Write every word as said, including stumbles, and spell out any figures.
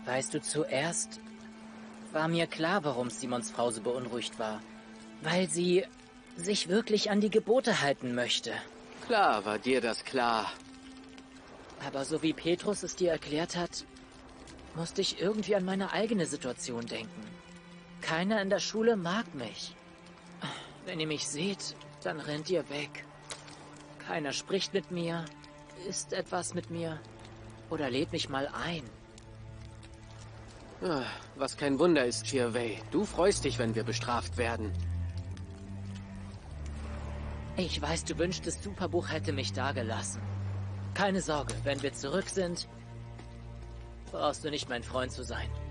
Weißt du, zuerst war mir klar, warum Simons Frau so beunruhigt war. Weil sie sich wirklich an die Gebote halten möchte. Klar war dir das klar. Aber so wie Petrus es dir erklärt hat, musste ich irgendwie an meine eigene Situation denken. Keiner in der Schule mag mich. Wenn ihr mich seht, dann rennt ihr weg. Keiner spricht mit mir, isst etwas mit mir oder lädt mich mal ein. Was kein Wunder ist, Jiawei. Du freust dich, wenn wir bestraft werden. Ich weiß, du wünschtest, Superbuch hätte mich dagelassen. Keine Sorge, wenn wir zurück sind, brauchst du nicht mein Freund zu sein.